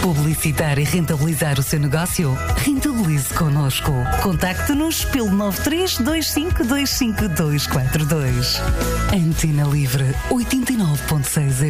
Publicitar e rentabilizar o seu negócio? Rentabilize connosco. Contacte-nos pelo 9325252242. Antena Livre 89.6